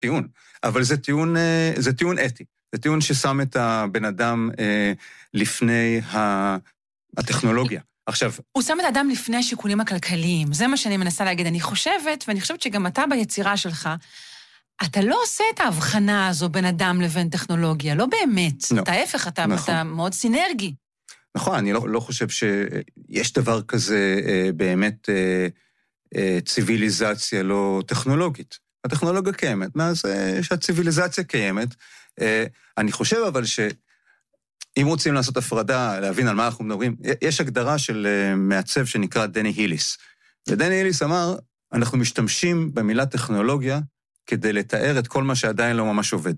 טיעון, אבל זה טיעון אתי, זה טיעון ששם את הבן אדם לפני הטכנולוגיה. עכשיו, הוא שם את האדם לפני השיקולים הכלכליים, זה מה שאני מנסה להגיד. אני חושבת שגם אתה ביצירה שלך, אתה לא עושה את ההבחנה הזו בין אדם לבין טכנולוגיה, לא באמת. לא. אתה ההפך, אתה מאוד סינרגי. נכון, אני לא חושב שיש דבר כזה באמת ציוויליזציה לא טכנולוגית. הטכנולוגיה קיימת, מאז שהציוויליזציה קיימת. אני חושב אבל שאם רוצים לעשות הפרדה, להבין על מה אנחנו מדברים, יש הגדרה של מעצב שנקרא דני היליס. ודני היליס אמר, אנחנו משתמשים במילה טכנולוגיה כדי לתאר את כל מה שעדיין לא ממש עובד.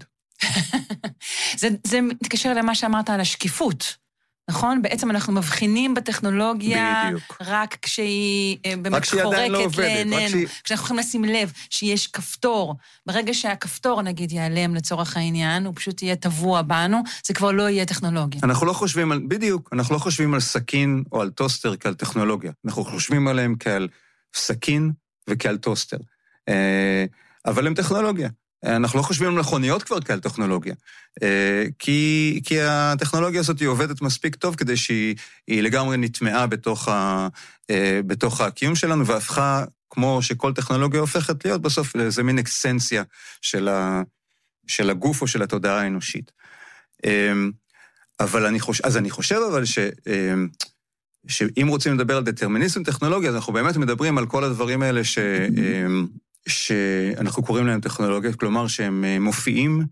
זה מתקשר למה שאמרת על השקיפות. נכון? בעצם אנחנו מבחינים בטכנולוגיה רק כשהיא באמת חורקת לעינינו, כשאנחנו יכולים לשים לב שיש כפתור. ברגע שהכפתור, נגיד, ייעלם לצורך העניין, הוא פשוט יהיה טבוע בנו, זה כבר לא יהיה טכנולוגיה. אנחנו לא חושבים על, בדיוק, אנחנו לא חושבים על סכין או על טוסטר כעל טכנולוגיה. אנחנו חושבים עליהם כעל סכין וכעל טוסטר. אבל הם טכנולוגיה. אנחנו לא חושבים על מכוניות כבר כעל טכנולוגיה, כי הטכנולוגיה הזאת היא עובדת מספיק טוב, כדי שהיא לגמרי נטמעה בתוך הקיום שלנו, והפכה, כמו שכל טכנולוגיה הופכת להיות, בסוף זה מין אקסנציה של הגוף או של התודעה האנושית. אז אני חושב אבל שאם רוצים לדבר על דטרמיניזם טכנולוגיה, אז אנחנו באמת מדברים על כל הדברים האלה שאנחנו קוראים להם טכנולוגיה, כלומר שהם מופיעים,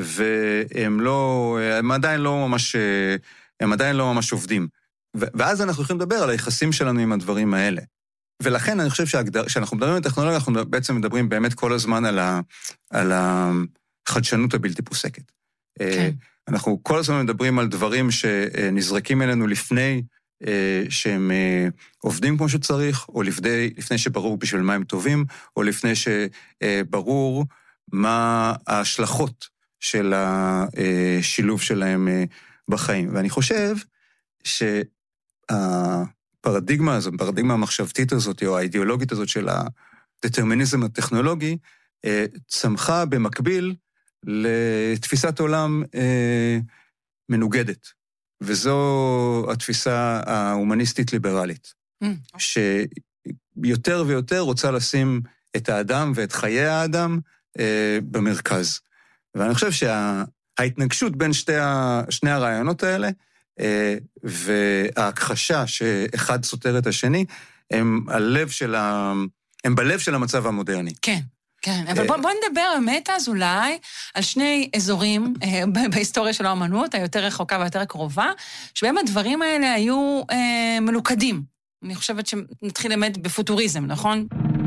הם עדיין לא ממש עובדים. ואז אנחנו יכולים לדבר על היחסים שלנו עם הדברים האלה. ולכן אני חושב שאנחנו מדברים על טכנולוגיה, אנחנו בעצם מדברים באמת כל הזמן על החדשנות הבלתי פוסקת. כן. אנחנו כל הזמן מדברים על דברים שנזרקים אלינו לפני שהם עובדים כמו שצריך, או לפני שברור בשביל מה הם טובים, או לפני שברור מה ההשלכות של השילוב שלהם בחיים. ואני חושב שהפרדיגמה הזאת, הפרדיגמה המחשבתית הזאת, או האידיאולוגית הזאת של הדטרמיניזם הטכנולוגי, צמחה במקביל לתפיסת עולם מנוגדת. וזו התפיסה ההומניסטית-ליברלית, שיותר ויותר רוצה לשים את האדם ואת חיי האדם במרכז. ואני חושב שההתנגשות בין שני הרעיונות האלה, וההכחשה שאחד סותר את השני, הם בלב של המצב המודרני. כן. כן, אבל בוא נדבר באמת אז אולי על שני אזורים בהיסטוריה של האמנות, היותר רחוקה והיותר קרובה, שבהם הדברים האלה היו מלוכדים. אני חושבת שנתחיל באמת בפוטוריזם, נכון?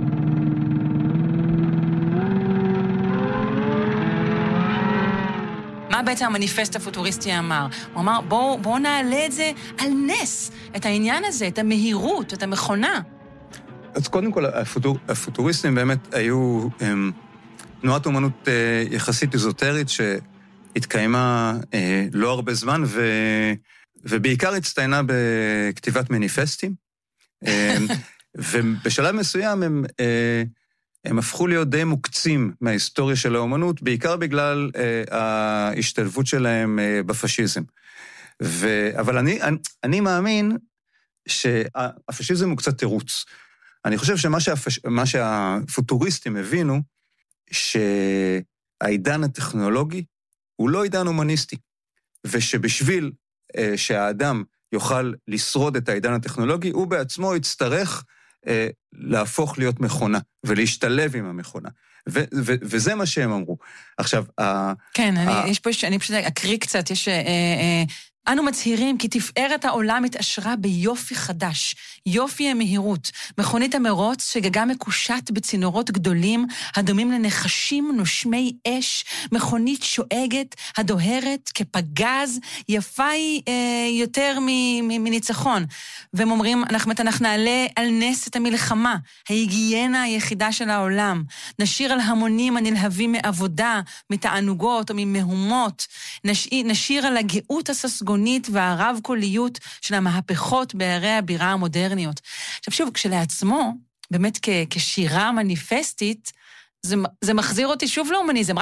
מה בעצם המניפסט הפוטוריסטי אמר? הוא אמר, בואו נעלה את זה על נס, את העניין הזה, את המהירות, את המכונה. אז קודם כל, הפוטוריסטים באמת היו תנועת אומנות יחסית איזוטרית שהתקיימה לא הרבה זמן, ובעיקר הצטיינה בכתיבת מניפסטים, ובשלב מסוים הם הפכו להיות די מוקצים מההיסטוריה של האומנות, בעיקר בגלל ההשתלבות שלהם בפשיזם. אבל אני מאמין שהפשיזם הוא קצת תירוץ. אני חושב שמה שהפוטוריסטים הבינו, שהעידן הטכנולוגי הוא לא עידן הומניסטי, ושבשביל שהאדם יוכל לשרוד את העידן הטכנולוגי, הוא בעצמו יצטרך להפוך להיות מכונה, ולהשתלב עם המכונה. וזה מה שהם אמרו. עכשיו, כן, אני פשוט אקריא קצת, אנו מצהירים כי תפארת העולם התעשרה ביופי חדש, יופי המהירות, מכונית המרוץ שגגה מקושט בצינורות גדולים, הדומים לנחשים נושמי אש, מכונית שואגת, הדוהרת כפגז, יפה היא יותר מניצחון. והם אומרים, אנחנו נעלה על נס את המלחמה, ההיגיינה היחידה של העולם, נשיר על המונים הנלהבים מעבודה, מתענוגות או ממהומות, נשיר על הגאות הססגונית, והרב קוליות של המהפכות בערי הבירה המודרניות. עכשיו שוב, כשלעצמו, באמת כשירה מניפסטית, זה מחזיר אותי שוב להומניזם,